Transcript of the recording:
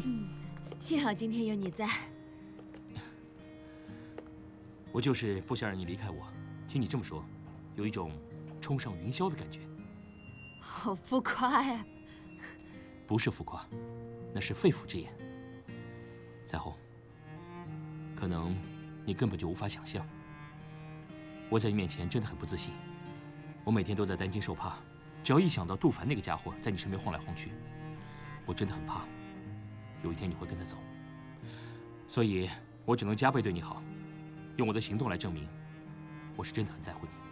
幸好今天有你在。 我就是不想让你离开我。听你这么说，有一种冲上云霄的感觉。 好浮夸呀！ 不是浮夸，那是肺腑之言。彩虹，可能你根本就无法想象，我在你面前真的很不自信。我每天都在担惊受怕，只要一想到杜凡那个家伙在你身边晃来晃去，我真的很怕，有一天你会跟他走。所以，我只能加倍对你好，用我的行动来证明，我是真的很在乎你。